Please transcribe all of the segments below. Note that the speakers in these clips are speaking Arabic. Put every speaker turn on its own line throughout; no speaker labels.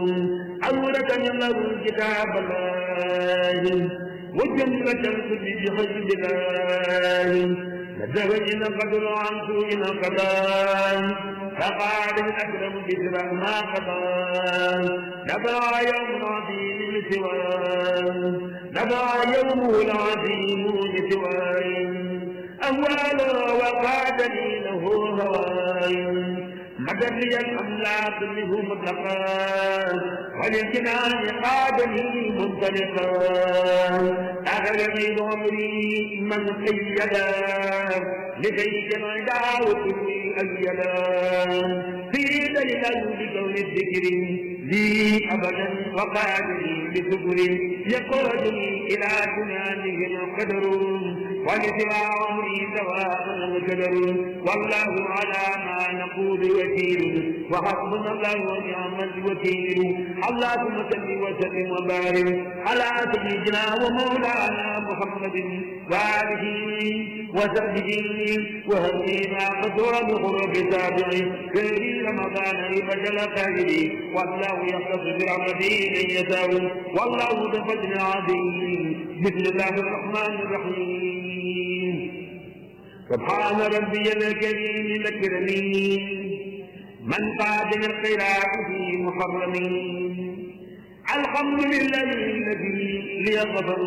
أورك الله كتاب الله وجملة الكل بحسب الله لزوجنا قدر عن سوء القضاء فقال الأكرم بسرع ما قضى نبع يوم عظيم لسواه نبع يومه العظيم لسواه أهواله وقعدني له هواي مدد لي الأملاك منه مطلقا وللجنان قادني منطلقا أغلبي عمري من قيدا لكي جمع دعوتي أيدا في دليل بكون الذكر لي أبدا وقادني بذكر يقودني إلى جنانه القدر ولسوى عمري سواء القدر والله على ما نقول وكيل وحسبنا الله ونعم الوكيل اللهم صل وسلم وبارك على سيدنا ومولانا محمد وآله وصحبه وهدينا قدر بقرب تابعه في رمضان فجل خيري والله يختص برحمته من يشاء والله ذو فضل عظيم بسم الله الرحمن الرحيم سبحان ربي الكريم الأكرمين من قادم القراءة في محرمين الحمد لله الذي لي غفر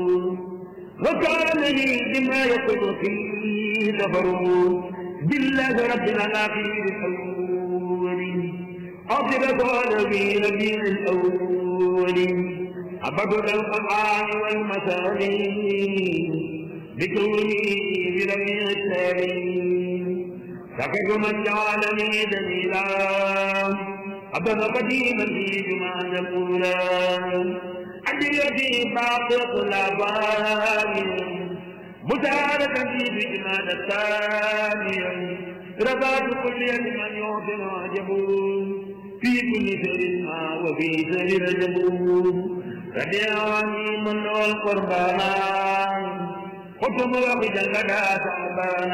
وكان لي بما يقول فيه ظفر بالله ربنا الأخير الأول أصل قال في ربيع الأول أبد القرآن والمسالين بكوني بربيع الثاني سكت من جعلني دليلا أبدا قديما في جمعة الأولى أدريتي باطل الأباني مساعدة في جمعة الثانية رباط كل من يعطي عجبون في كل سر ما وفي سر رجبون ربيعني من والقربان قلت موقدا لك سعبانا